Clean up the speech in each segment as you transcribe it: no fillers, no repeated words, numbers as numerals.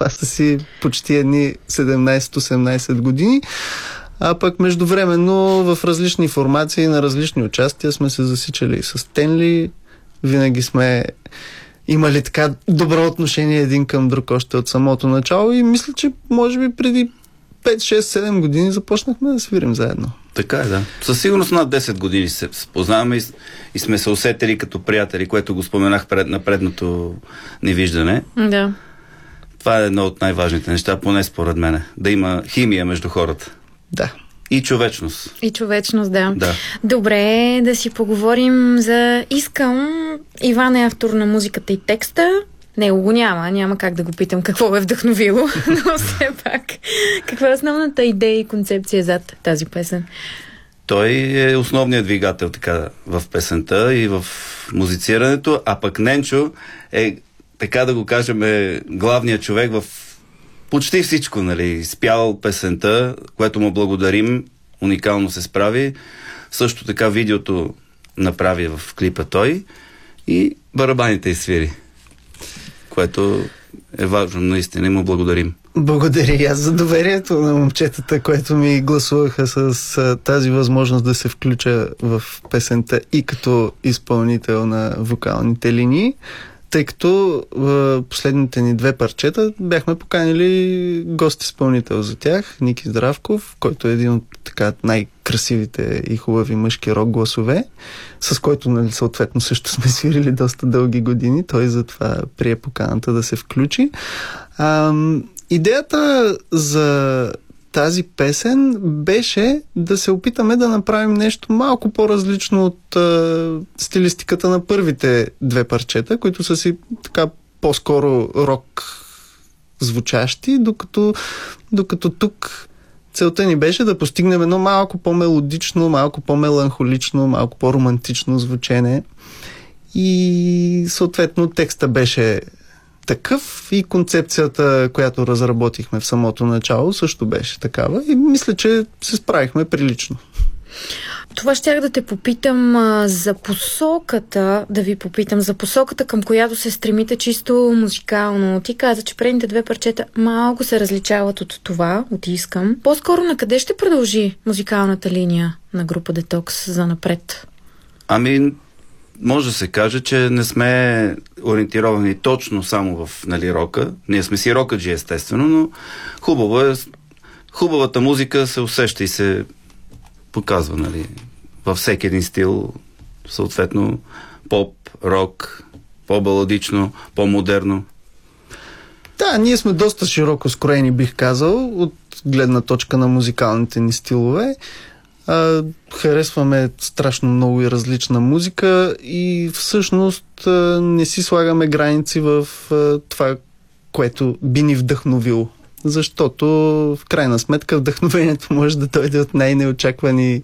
Това са си почти едни 17-18 години. А пък междувременно в различни формации на различни участия сме се засичали и с Стенли. Винаги сме имали така добро отношение един към друг още от самото начало и мисля, че може би преди 5-6-7 години започнахме да свирим заедно. Така е, да. Със сигурност над 10 години се познаваме и сме се усетили като приятели, което го споменах на предното ни виждане. Да. Това е едно от най-важните неща, поне според мене. Да има химия между хората. Да. И човечност. И човечност, да. Да. Добре, да си поговорим за Искам. Иван е автор на музиката и текста. Него го няма как да го питам какво е вдъхновило, но все пак. Каква е основната идея и концепция зад тази песен? Той е основният двигател така в песента и в музицирането, а пък Ненчо е, така да го кажем, главният човек в почти всичко, нали. Спял песента, което му благодарим, уникално се справи. Също така видеото направи в клипа той и барабаните изсвири, което е важно, наистина му благодарим. Благодаря и аз за доверието на момчетата, което ми гласуваха с тази възможност да се включа в песента и като изпълнител на вокалните линии, тъй като последните ни 2 парчета бяхме поканили гост-изпълнител за тях, Ники Здравков, който е един от така най-красивите и хубави мъжки рок гласове, с който, нали, съответно също сме свирили доста дълги години. Той затова прие поканата да се включи. Идеята за тази песен беше да се опитаме да направим нещо малко по-различно от стилистиката на първите 2 парчета, които са си така по-скоро рок звучащи, докато тук целта ни беше да постигнем едно малко по-мелодично, малко по-меланхолично, малко по-романтично звучене и съответно текста беше такъв и концепцията, която разработихме в самото начало, също беше такава и мисля, че се справихме прилично. Това щях да те попитам за посоката, към която се стремите чисто музикално. Ти каза, че предните 2 парчета малко се различават от това, от Искам. По-скоро на къде ще продължи музикалната линия на група Детокс за напред? Може да се каже, че не сме ориентировани точно само в, нали, рока. Ние сме си рокаджи, естествено, но хубавата музика се усеща и се показва, нали, във всеки един стил, съответно поп, рок, по-баладично, по-модерно. Да, ние сме доста широко скроени, бих казал, от гледна точка на музикалните ни стилове. Харесваме страшно много и различна музика и всъщност не си слагаме граници в това, което би ни вдъхновило. Защото в крайна сметка вдъхновението може да дойде от най-неочаквани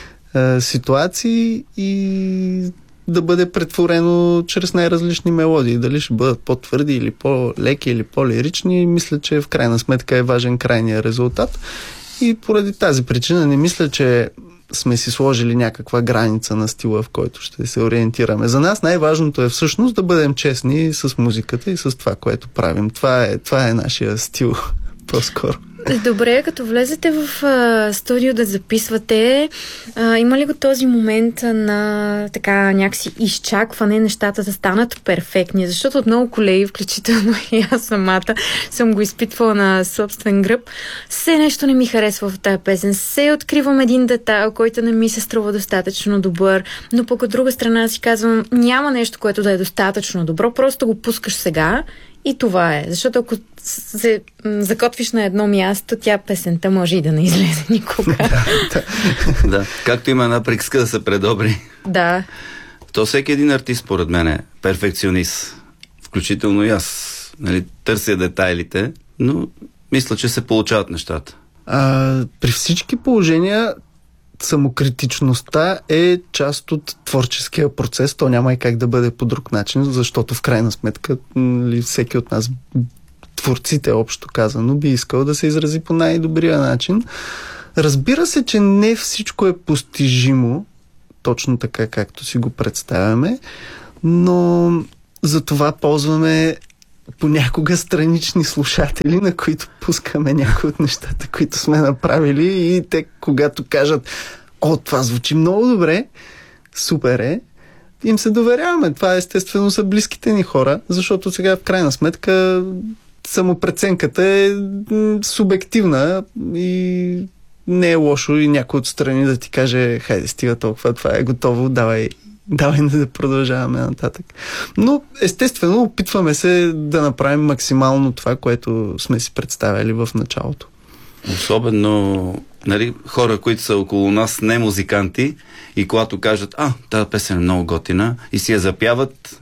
ситуации и да бъде претворено чрез най-различни мелодии. Дали ще бъдат по-твърди или по-леки или по-лирични, мисля, че в крайна сметка е важен крайният резултат. И поради тази причина не мисля, че сме си сложили някаква граница на стила, в който ще се ориентираме. За нас най-важното е всъщност да бъдем честни с музиката и с това, което правим. Това е нашия стил по-скоро. Добре, като влезете в студио да записвате, има ли го този момент на така някакси изчакване нещата да станат перфектни? Защото от много колеги, включително и аз самата, съм го изпитвала на собствен гръб. Все нещо не ми харесва в тази песен. Все откривам един детайл, който не ми се струва достатъчно добър, но пък от друга страна си казвам, няма нещо, което да е достатъчно добро, просто го пускаш сега и това е. Защото ако се закотвиш на едно място, тя песента може и да не излезе никога. Да, както има една приказка да се предобри. Да. То всеки един артист, според мен, е перфекционист. Включително и аз. Нали, търся детайлите, но мисля, че се получават нещата. При всички положения самокритичността е част от творческия процес. То няма и как да бъде по друг начин, защото в крайна сметка всеки от нас, творците общо казано, би искал да се изрази по най-добрия начин. Разбира се, че не всичко е постижимо точно така, както си го представяме, но за това ползваме понякога странични слушатели, на които пускаме някои от нещата, които сме направили, и те, когато кажат: "О, това звучи много добре, супер е", им се доверяваме. Това естествено са близките ни хора, защото сега в крайна сметка самопреценката е субективна и не е лошо и някой отстрани да ти каже: "Хайде, стига толкова, това е готово, давай да продължаваме нататък". Но естествено опитваме се да направим максимално това, което сме си представили в началото. Особено, нали, хора, които са около нас, не музиканти, и когато кажат: "А, тази песен е много готина", и си я запяват,